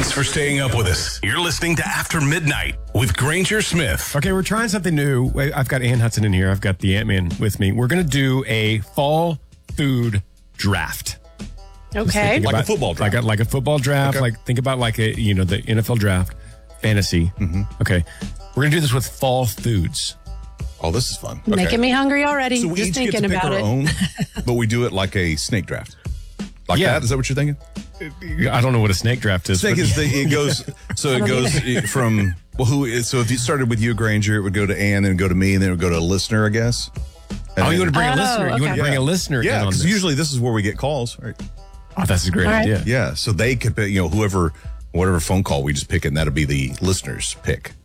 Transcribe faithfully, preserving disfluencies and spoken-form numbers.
Thanks for staying up with us. You're listening to After Midnight with Granger Smith. Okay, we're trying something new. I've got Ann Hudson in here. I've got the Ant-Man with me. We're going to do a fall food draft. Okay. Like about, a football draft. Like a, like a football draft. Okay. Like think about like a, you know, the N F L draft, fantasy. Mm-hmm. Okay. We're going to do this with fall foods. Oh, this is fun. Making Okay. me hungry already. So we Just each get to thinking pick about our it. own, but we do it like a snake draft. Like Yeah. that? Is that what you're thinking? I don't know what a snake draft is. Snake but- is the, it goes, so it goes from, well, who is, so if you started with you, Granger, it would go to Ann, then it would go to me, and then it would go to a listener, I guess. And Oh, you then- want to bring Oh, a listener? You want okay. to bring Yeah. a listener Yeah, in on because this? usually this is where we get calls, right? Oh, that's a great All right. idea. Yeah, so they could pick, you know, whoever, whatever phone call we just pick, and that'll be the listener's pick.